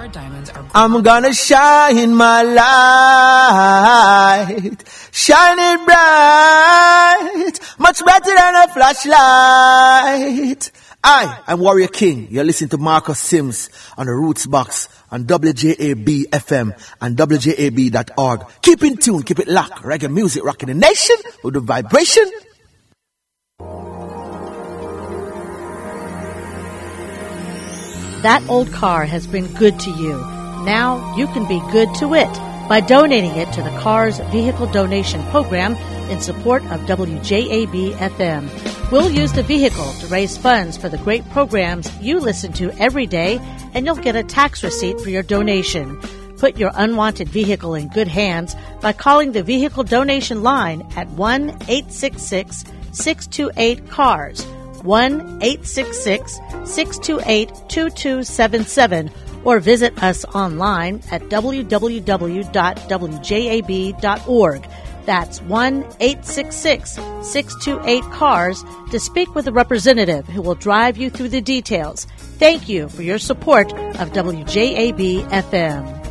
Our diamonds are... I'm gonna shine my light, shine it bright, much better than a flashlight. I'm Warrior King. You're listening to Marcus Sims on the Roots Box on WJAB FM and WJAB.org. Keep in tune, keep it locked. Reggae music rocking the nation with the vibration. That old car has been good to you. Now you can be good to it by donating it to the Cars Vehicle Donation Program in support of WJAB-FM. We'll use the vehicle to raise funds for the great programs you listen to every day, and you'll get a tax receipt for your donation. Put your unwanted vehicle in good hands by calling the Vehicle Donation Line at 1-866-628-CARS, 1-866-628-2277, or visit us online at www.wjab.org. That's 1-866-628-CARS to speak with a representative who will drive you through the details. Thank you for your support of WJAB-FM.